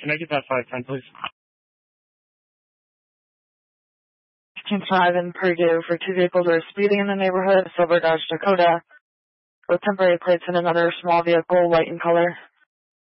Can I get that 510, please? 15.5 in Purdue for 2 vehicles that are speeding in the neighborhood, silver Dodge Dakota, with temporary plates and another small vehicle, white in color.